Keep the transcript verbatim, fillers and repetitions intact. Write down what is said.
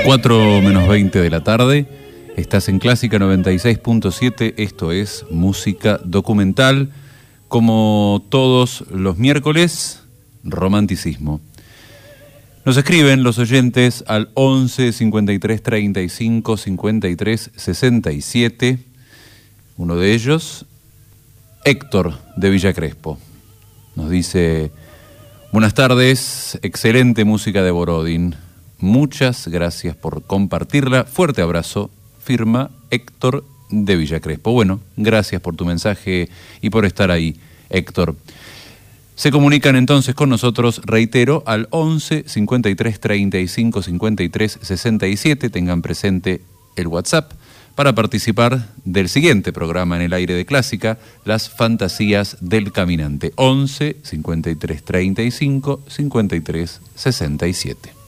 cuatro menos veinte de la tarde, estás en Clásica noventa y seis punto siete, esto es música documental. Como todos los miércoles, romanticismo. Nos escriben los oyentes al once cincuenta y tres treinta y cinco cincuenta y tres sesenta y siete. Uno de ellos, Héctor de Villa Crespo. Nos dice: buenas tardes, excelente música de Borodin. Muchas gracias por compartirla. Fuerte abrazo, firma Héctor de Villa Crespo. Bueno, gracias por tu mensaje y por estar ahí, Héctor. Se comunican entonces con nosotros, reitero, al once cincuenta y tres treinta y cinco cincuenta y tres sesenta y siete. Tengan presente el WhatsApp para participar del siguiente programa en el aire de Clásica, Las Fantasías del Caminante. once cincuenta y tres treinta y cinco cincuenta y tres sesenta y siete.